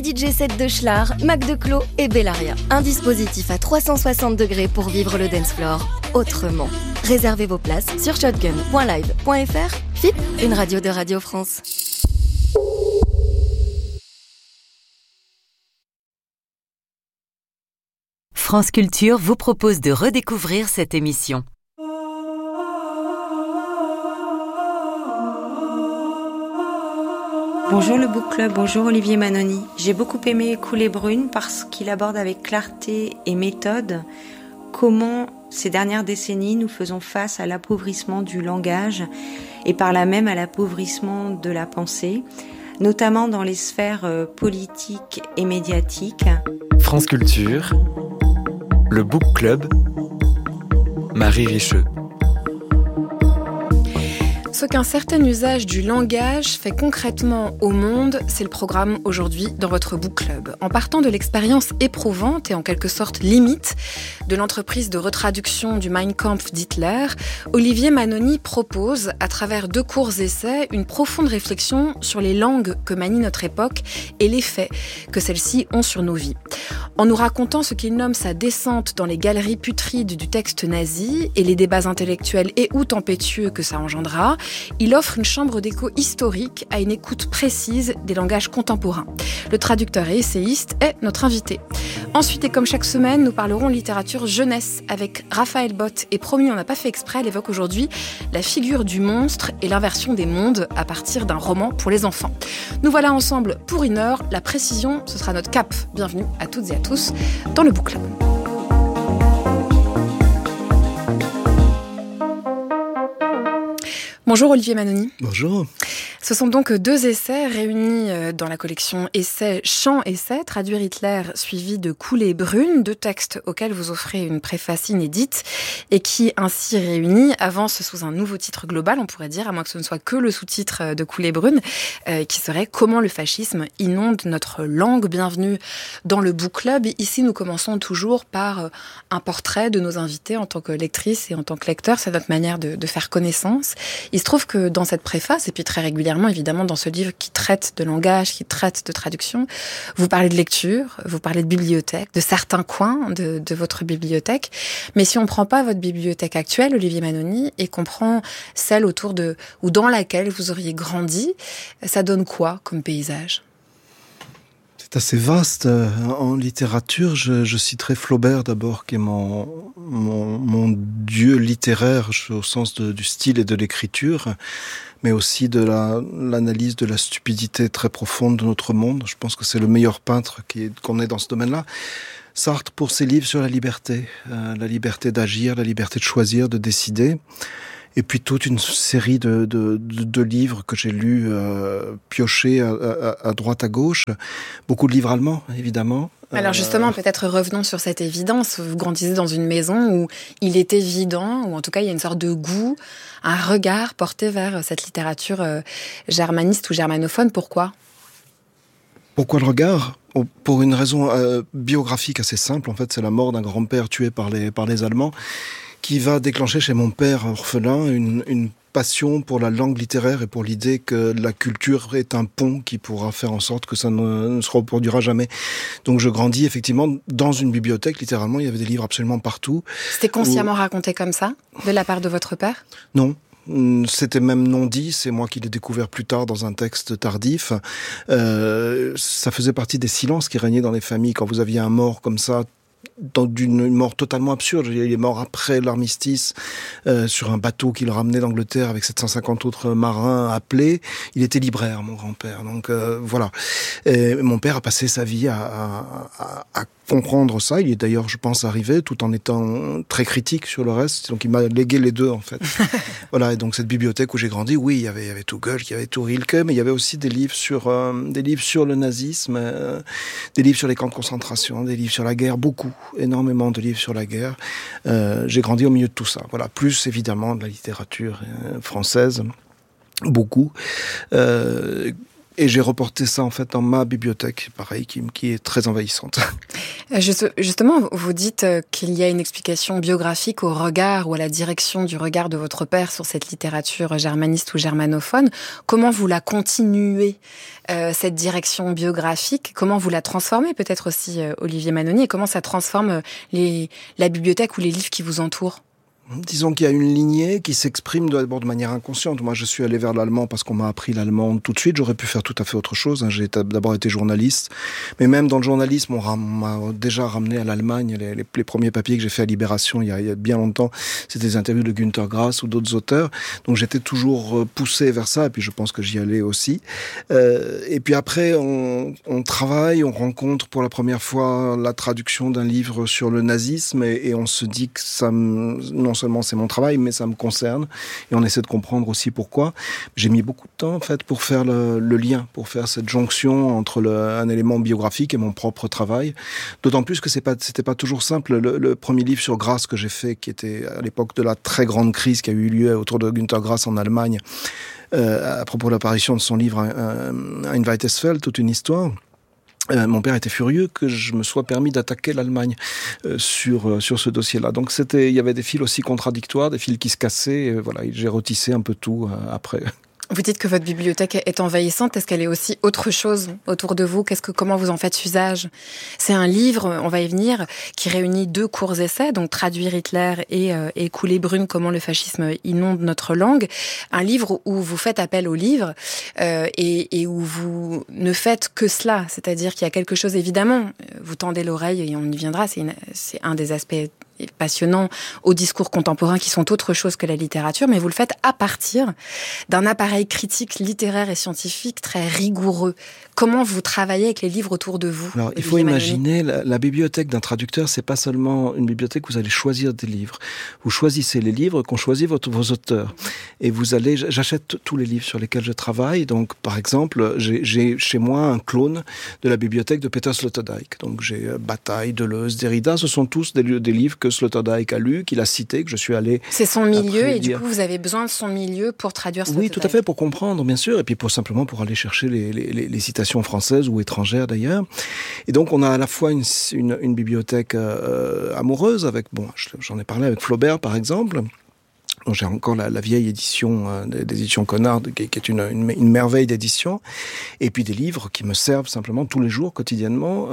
les DJ sets de Schlar, Mac Declos et Bellaria. Un dispositif à 360 degrés pour vivre le dance floor autrement. Réservez vos places sur shotgun.live.fr. FIP, une radio de Radio France. France Culture vous propose de redécouvrir cette émission. Bonjour le Book Club, bonjour Olivier Manoni. J'ai beaucoup aimé Coulées brunes parce qu'il aborde avec clarté et méthode comment ces dernières décennies nous faisons face à l'appauvrissement du langage et par là même à l'appauvrissement de la pensée, notamment dans les sphères politiques et médiatiques. France Culture, le Book Club, Marie Richeux. Ce qu'un certain usage du langage fait concrètement au monde, c'est le programme aujourd'hui dans votre Book Club. En partant de l'expérience éprouvante et en quelque sorte limite de l'entreprise de retraduction du Mein Kampf d'Hitler, Olivier Manoni propose, à travers 2 courts essais, une profonde réflexion sur les langues que manie notre époque et l'effet que celles-ci ont sur nos vies. En nous racontant ce qu'il nomme sa descente dans les galeries putrides du texte nazi et les débats intellectuels et ou tempétueux que ça engendra, il offre une chambre d'écho historique à une écoute précise des langages contemporains. Le traducteur et essayiste est notre invité. Ensuite, et comme chaque semaine, nous parlerons littérature jeunesse avec Raphaël Bott. Et promis, on n'a pas fait exprès, elle évoque aujourd'hui la figure du monstre et l'inversion des mondes à partir d'un roman pour les enfants. Nous voilà ensemble pour 1 heure. La précision, ce sera notre cap. Bienvenue à toutes et à tous dans le Book Club. Bonjour Olivier Manoni. Bonjour. Ce sont donc 2 essais réunis dans la collection Essais, Chants-Essais, Traduire Hitler, suivi de Coulées brunes, 2 textes auxquels vous offrez une préface inédite et qui, ainsi réunis, avancent sous un nouveau titre global, on pourrait dire, à moins que ce ne soit que le sous-titre de Coulées brunes, qui serait « Comment le fascisme inonde notre langue ». Bienvenue dans le Book Club. Ici, nous commençons toujours par un portrait de nos invités en tant que lectrice et en tant que lecteur. C'est notre manière de faire connaissance. Il se trouve que dans cette préface, et puis très régulièrement, évidemment, dans ce livre qui traite de langage, qui traite de traduction, vous parlez de lecture, vous parlez de bibliothèque, de certains coins de votre bibliothèque. Mais si on ne prend pas votre bibliothèque actuelle, Olivier Manoni, et qu'on prend celle autour de, ou dans laquelle vous auriez grandi, ça donne quoi comme paysage ? C'est assez vaste. En littérature, je citerai Flaubert d'abord, qui est mon dieu littéraire au sens du style et de l'écriture, mais aussi de l'analyse de la stupidité très profonde de notre monde. Je pense que c'est le meilleur peintre qu'on ait dans ce domaine-là. Sartre pour ses livres sur la liberté d'agir, la liberté de choisir, de décider. Et puis toute une série de livres que j'ai lus, piochés à droite, à gauche. Beaucoup de livres allemands, évidemment. Alors justement, peut-être revenons sur cette évidence. Vous grandissez dans une maison où il est évident, ou en tout cas il y a une sorte de goût, un regard porté vers cette littérature germaniste ou germanophone. Pourquoi ? Pourquoi le regard ? Pour une raison biographique assez simple. En fait, c'est la mort d'un grand-père tué par les Allemands, qui va déclencher chez mon père orphelin une passion pour la langue littéraire et pour l'idée que la culture est un pont qui pourra faire en sorte que ça ne se reproduira jamais. Donc je grandis effectivement dans une bibliothèque, littéralement, il y avait des livres absolument partout. C'était consciemment raconté comme ça, de la part de votre père ? Non. C'était même non dit, c'est moi qui l'ai découvert plus tard dans un texte tardif. Ça faisait partie des silences qui régnaient dans les familles quand vous aviez un mort comme ça, d'une mort totalement absurde. Il est mort après l'armistice sur un bateau qu'il ramenait d'Angleterre avec 750 autres marins appelés. Il était libraire, mon grand-père. Donc voilà. Et mon père a passé sa vie à comprendre ça. Il est d'ailleurs, je pense, arrivé tout en étant très critique sur le reste. Donc il m'a légué les deux, en fait. Voilà. Et donc cette bibliothèque où j'ai grandi, oui, il y avait tout Goethe, il y avait tout Rilke, mais il y avait aussi des livres sur le nazisme, des livres sur les camps de concentration, des livres sur la guerre, énormément de livres sur la guerre. J'ai grandi au milieu de tout ça. Voilà. Plus évidemment de la littérature française, beaucoup. Et j'ai reporté ça en fait dans ma bibliothèque, pareil, qui est très envahissante. Justement, vous dites qu'il y a une explication biographique au regard ou à la direction du regard de votre père sur cette littérature germaniste ou germanophone. Comment vous la continuez, cette direction biographique? Comment vous la transformez peut-être aussi, Olivier Manoni? Et comment ça transforme la bibliothèque ou les livres qui vous entourent? Disons qu'il y a une lignée qui s'exprime d'abord de manière inconsciente. Moi, je suis allé vers l'allemand parce qu'on m'a appris l'allemand tout de suite. J'aurais pu faire tout à fait autre chose. J'ai d'abord été journaliste. Mais même dans le journalisme, on m'a déjà ramené à l'Allemagne. Les premiers papiers que j'ai fait à Libération il y a bien longtemps, c'était des interviews de Günter Grass ou d'autres auteurs. Donc j'étais toujours poussé vers ça. Et puis je pense que j'y allais aussi. Et puis après, on travaille, on rencontre pour la première fois la traduction d'un livre sur le nazisme. Et on se dit que ça non seulement c'est mon travail, mais ça me concerne. Et on essaie de comprendre aussi pourquoi. J'ai mis beaucoup de temps, en fait, pour faire le lien, pour faire cette jonction entre un élément biographique et mon propre travail. D'autant plus que c'était pas toujours simple. Le premier livre sur Grass que j'ai fait, qui était à l'époque de la très grande crise qui a eu lieu autour de Günter Grass en Allemagne, à propos de l'apparition de son livre Ein weites Feld, toute une histoire. Mon père était furieux que je me sois permis d'attaquer l'Allemagne sur ce dossier-là. Donc il y avait des fils aussi contradictoires, des fils qui se cassaient. Et voilà, j'ai retissé un peu tout après. Vous dites que votre bibliothèque est envahissante. Est-ce qu'elle est aussi autre chose autour de vous? Comment vous en faites usage? C'est un livre, on va y venir, qui réunit 2 courts essais, donc Traduire Hitler et Coulées brunes, comment le fascisme inonde notre langue. Un livre où vous faites appel au livre et où vous ne faites que cela. C'est-à-dire qu'il y a quelque chose, évidemment, vous tendez l'oreille et on y viendra, c'est un des aspects passionnants au discours contemporain qui sont autre chose que la littérature, mais vous le faites à partir d'un appareil critique littéraire et scientifique très rigoureux. Comment vous travaillez avec les livres autour de vous? Alors, il faut imaginer, la bibliothèque d'un traducteur, c'est pas seulement une bibliothèque où vous allez choisir des livres. Vous choisissez les livres qu'ont choisi vos auteurs. Et j'achète tous les livres sur lesquels je travaille. Donc, par exemple, j'ai chez moi un clone de la bibliothèque de Peter Sloterdijk. Donc, j'ai Bataille, Deleuze, Derrida. Ce sont tous des livres que Sloterdijk a lus, qu'il a cités, que je suis allé... C'est son milieu et du coup, vous avez besoin de son milieu pour traduire Sloterdijk. Oui, tout à fait, pour comprendre, bien sûr. Et puis, simplement pour aller chercher les citations françaises ou étrangères d'ailleurs. Et donc on a à la fois une bibliothèque amoureuse avec, j'en ai parlé avec Flaubert par exemple. Donc, j'ai encore la vieille édition des éditions Connard, qui est une merveille d'édition. Et puis des livres qui me servent simplement tous les jours, quotidiennement.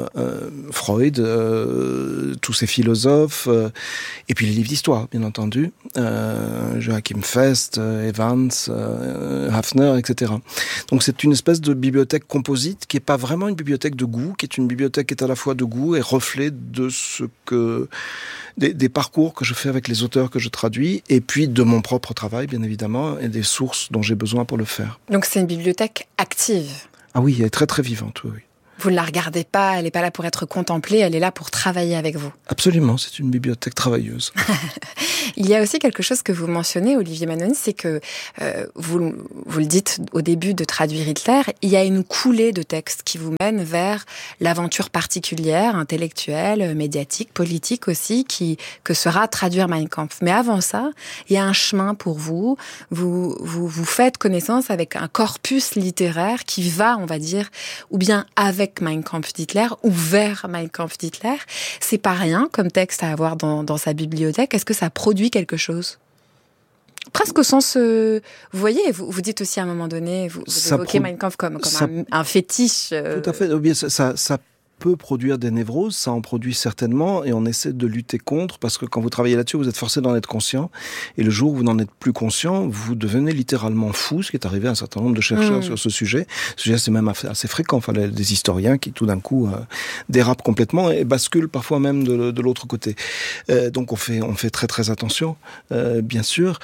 Freud, tous ces philosophes. Et puis les livres d'histoire, bien entendu. Joachim Fest, Evans, Hafner, etc. Donc c'est une espèce de bibliothèque composite qui n'est pas vraiment une bibliothèque de goût, qui est une bibliothèque qui est à la fois de goût et reflet de ce que... des parcours que je fais avec les auteurs que je traduis, et puis de mon propre travail, bien évidemment, et des sources dont j'ai besoin pour le faire. Donc c'est une bibliothèque active? Ah oui, elle est très très vivante, oui. Vous ne la regardez pas, elle n'est pas là pour être contemplée, elle est là pour travailler avec vous. Absolument, c'est une bibliothèque travailleuse. Il y a aussi quelque chose que vous mentionnez, Olivier Manoni, c'est que vous le dites au début de Traduire Hitler, il y a une coulée de textes qui vous mène vers l'aventure particulière, intellectuelle, médiatique, politique aussi, que sera Traduire Mein Kampf. Mais avant ça, il y a un chemin pour vous. Vous faites connaissance avec un corpus littéraire qui va, on va dire, ou bien avec Mein Kampf d'Hitler ou vers Mein Kampf d'Hitler. C'est pas rien comme texte à avoir dans sa bibliothèque. Est-ce que ça produit quelque chose? Presque au sens... vous voyez, vous dites aussi à un moment donné, vous évoquez Mein Kampf comme un fétiche. Tout à fait. Ça peut produire des névroses, ça en produit certainement, et on essaie de lutter contre, parce que quand vous travaillez là-dessus, vous êtes forcé d'en être conscient, et le jour où vous n'en êtes plus conscient, vous devenez littéralement fou, ce qui est arrivé à un certain nombre de chercheurs sur ce sujet. Ce sujet, c'est même assez fréquent, enfin, des historiens qui, tout d'un coup, dérapent complètement et basculent parfois même de l'autre côté. Donc on fait très très attention, bien sûr.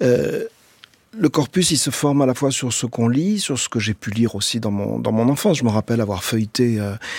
Le corpus, il se forme à la fois sur ce qu'on lit, sur ce que j'ai pu lire aussi dans mon enfance. Je me rappelle avoir feuilleté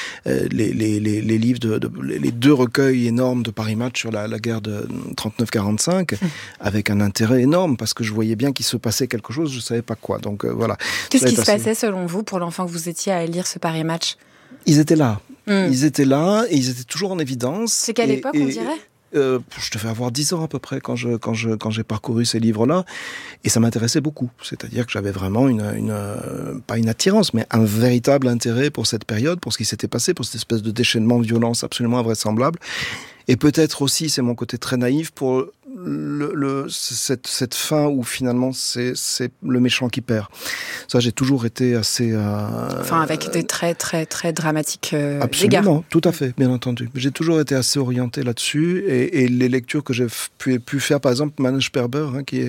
les livres les 2 recueils énormes de Paris Match sur la guerre de 39-45, avec un intérêt énorme, parce que je voyais bien qu'il se passait quelque chose, je savais pas quoi. Donc voilà. Qu'est-ce qui se passait selon vous pour l'enfant que vous étiez à lire ce Paris Match? Ils étaient là. Ils étaient là et ils étaient toujours en évidence. C'est quelle époque, on dirait? Je devais avoir 10 ans à peu près quand j'ai parcouru ces livres-là, et ça m'intéressait beaucoup. C'est-à-dire que j'avais vraiment pas une attirance, mais un véritable intérêt pour cette période, pour ce qui s'était passé, pour cette espèce de déchaînement de violence absolument invraisemblable. Et peut-être aussi, c'est mon côté très naïf, pour cette fin où finalement c'est le méchant qui perd. Ça, j'ai toujours été assez... avec des très très très dramatiques absolument, égards. Tout à fait, bien entendu. J'ai toujours été assez orienté là-dessus, et les lectures que j'ai pu faire, par exemple, Manuel Sperber,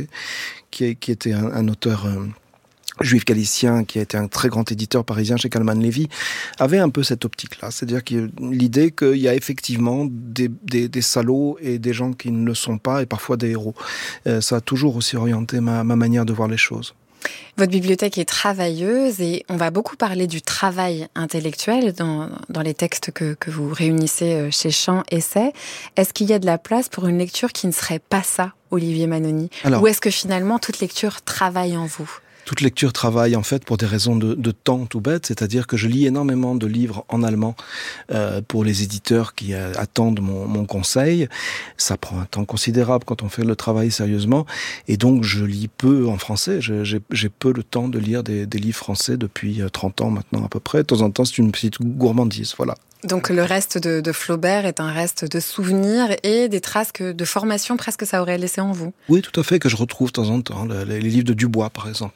qui était un auteur... juif galicien, qui a été un très grand éditeur parisien chez Calman Levy, avait un peu cette optique-là. C'est-à-dire l'idée qu'il y a effectivement des salauds et des gens qui ne le sont pas, et parfois des héros. Ça a toujours aussi orienté ma manière de voir les choses. Votre bibliothèque est travailleuse et on va beaucoup parler du travail intellectuel dans les textes que vous réunissez chez Champs Essais. Est-ce qu'il y a de la place pour une lecture qui ne serait pas ça, Olivier Manoni ? Ou est-ce que finalement toute lecture travaille en vous ? Toute lecture travaille en fait pour des raisons de temps tout bête, c'est-à-dire que je lis énormément de livres en allemand pour les éditeurs qui attendent mon conseil. Ça prend un temps considérable quand on fait le travail sérieusement, et donc je lis peu en français. J'ai peu le temps de lire des livres français depuis 30 ans maintenant à peu près. De temps en temps, c'est une petite gourmandise, voilà. Donc le reste de Flaubert est un reste de souvenirs et des traces de formation presque ça aurait laissé en vous. Oui, tout à fait, que je retrouve de temps en temps. Les livres de Dubois, par exemple,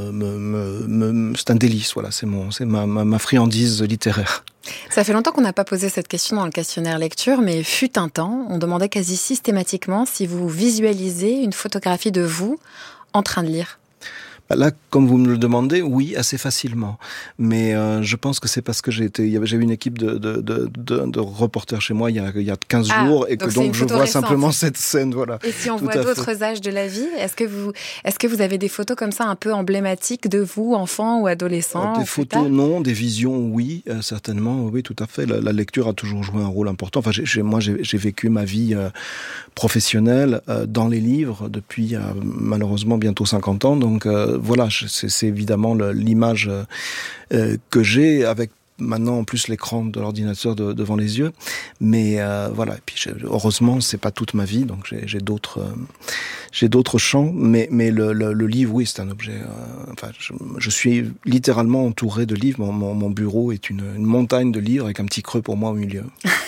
c'est un délice. Voilà, c'est ma friandise littéraire. Ça fait longtemps qu'on n'a pas posé cette question dans le questionnaire lecture, mais fut un temps, on demandait quasi systématiquement si vous visualisez une photographie de vous en train de lire. Là, comme vous me le demandez, oui, assez facilement. Mais je pense que c'est parce que j'avais une équipe de reporters chez moi il y a 15 jours, et donc je vois simplement cette scène. Voilà. Et si on voit d'autres âges de la vie, est-ce que vous avez des photos comme ça un peu emblématiques de vous, enfant ou adolescent? Des photos, non. Des visions, oui, certainement. Oui, tout à fait. La lecture a toujours joué un rôle important. Enfin, j'ai vécu ma vie professionnelle dans les livres depuis malheureusement bientôt 50 ans. Donc voilà, c'est évidemment l'image que j'ai, avec maintenant en plus l'écran de l'ordinateur devant les yeux. Mais voilà, et puis heureusement c'est pas toute ma vie, donc j'ai d'autres champs. Mais le livre, oui, c'est un objet. Je suis littéralement entouré de livres. Mon bureau est une montagne de livres avec un petit creux pour moi au milieu.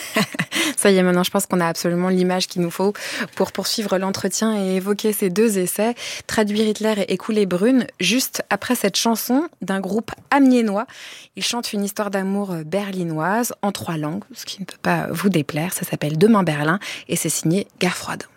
Ça y est, maintenant, je pense qu'on a absolument l'image qu'il nous faut pour poursuivre l'entretien et évoquer ces deux essais, Traduire Hitler et Écouler Brune, juste après cette chanson d'un groupe amiénois. Ils chantent une histoire d'amour berlinoise en 3 langues, ce qui ne peut pas vous déplaire. Ça s'appelle Demain Berlin et c'est signé Guerre froide.